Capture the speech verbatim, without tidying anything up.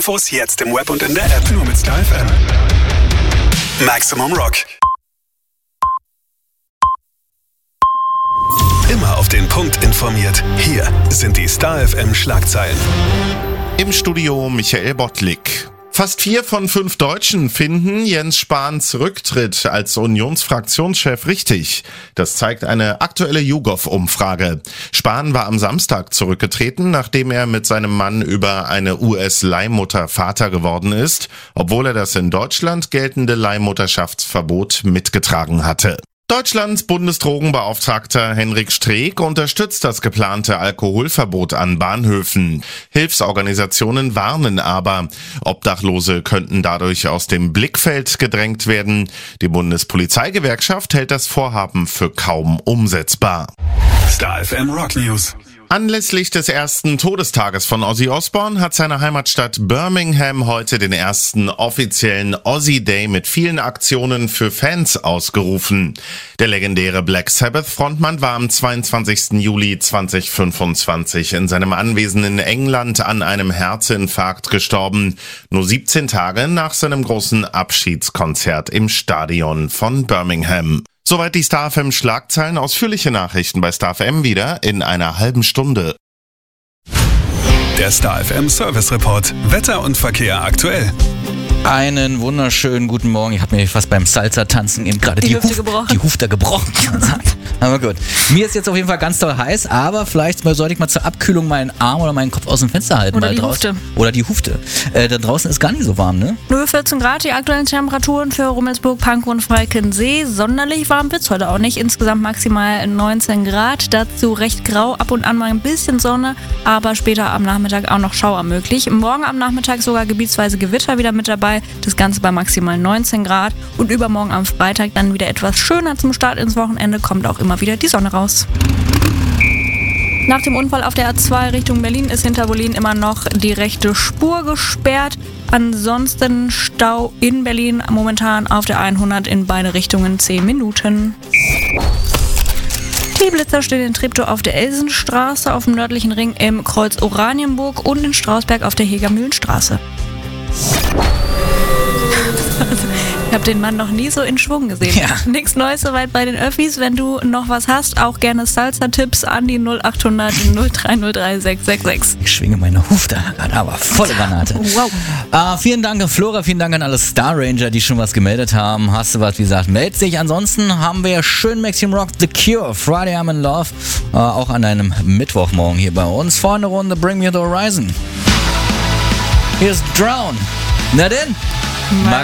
Infos jetzt im Web und in der App. Nur mit Star F M. Maximum Rock. Immer auf den Punkt informiert. Hier sind die Star F M Schlagzeilen. Im Studio Michael Bottlik. Fast vier von fünf Deutschen finden Jens Spahns Rücktritt als Unionsfraktionschef richtig. Das zeigt eine aktuelle YouGov-Umfrage. Spahn war am Samstag zurückgetreten, nachdem er mit seinem Mann über eine U S-Leihmutter Vater geworden ist, obwohl er das in Deutschland geltende Leihmutterschaftsverbot mitgetragen hatte. Deutschlands Bundesdrogenbeauftragter Henrik Streeck unterstützt das geplante Alkoholverbot an Bahnhöfen. Hilfsorganisationen warnen aber, Obdachlose könnten dadurch aus dem Blickfeld gedrängt werden. Die Bundespolizeigewerkschaft hält das Vorhaben für kaum umsetzbar. Star F M Rock News. Anlässlich des ersten Todestages von Ozzy Osbourne hat seine Heimatstadt Birmingham heute den ersten offiziellen Ozzy Day mit vielen Aktionen für Fans ausgerufen. Der legendäre Black Sabbath-Frontmann war am zweiundzwanzigsten Juli zweitausendfünfundzwanzig in seinem Anwesen in England an einem Herzinfarkt gestorben, nur siebzehn Tage nach seinem großen Abschiedskonzert im Stadion von Birmingham. Soweit die Star F M Schlagzeilen. Ausführliche Nachrichten bei Star F M wieder in einer halben Stunde. Der Star F M Service Report. Wetter und Verkehr aktuell. Einen wunderschönen guten Morgen. Ich habe mir fast beim Salsa-Tanzen eben gerade die, die, Hüfte Huf, die Hüfte gebrochen. Aber gut. Mir ist jetzt auf jeden Fall ganz toll heiß, aber vielleicht sollte ich mal zur Abkühlung meinen Arm oder meinen Kopf aus dem Fenster halten. Oder mal die draußen. Hufte. Oder die Hufte. Äh, da draußen ist gar nicht so warm, ne? Nur vierzehn Grad, die aktuellen Temperaturen für Rummelsburg, Pankow und Falkensee. Sonderlich warm wird's heute auch nicht. Insgesamt maximal neunzehn Grad. Dazu recht grau, ab und an mal ein bisschen Sonne, aber später am Nachmittag auch noch Schauer möglich. Morgen am Nachmittag sogar gebietsweise Gewitter wieder mit dabei. Das Ganze bei maximal neunzehn Grad. Und übermorgen am Freitag dann wieder etwas schöner zum Start ins Wochenende. Kommt auch immer wieder die Sonne raus. Nach dem Unfall auf der A zwei Richtung Berlin ist hinter Wollin immer noch die rechte Spur gesperrt. Ansonsten Stau in Berlin momentan auf der hundert in beide Richtungen zehn Minuten. Die Blitzer stehen in Treptow auf der Elsenstraße, auf dem nördlichen Ring im Kreuz Oranienburg und in Strausberg auf der Hegermühlenstraße. Ich habe den Mann noch nie so in Schwung gesehen. Ja. Nichts Neues soweit bei den Öffis. Wenn du noch was hast, auch gerne Salsa-Tipps an die null acht hundert null drei null drei sechs sechs sechs. Ich schwinge meine Hufte, aber volle Granate. Wow. Uh, vielen Dank an Flora, vielen Dank an alle Star Ranger, die schon was gemeldet haben. Hast du was, wie gesagt, meld dich. Ansonsten haben wir ja schön Maximum Rock, The Cure, Friday I'm in Love, uh, auch an einem Mittwochmorgen hier bei uns. Vorne Runde Bring Me the Horizon. Hier ist Drown. Na denn, Max.